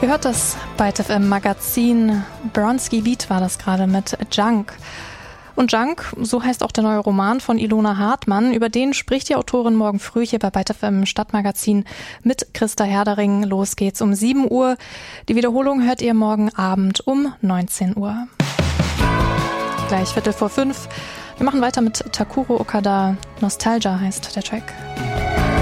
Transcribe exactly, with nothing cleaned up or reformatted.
Ihr hört das Byte F M Magazin. Bronski Beat war das gerade mit Junk. Und Junk, so heißt auch der neue Roman von Ilona Hartmann. Über den spricht die Autorin morgen früh hier bei Byte F M Stadtmagazin mit Christa Herdering. Los geht's um sieben Uhr. Die Wiederholung hört ihr morgen Abend um neunzehn Uhr. Gleich Viertel vor fünf. Wir machen weiter mit Takuro Okada. Nostalgia heißt der Track.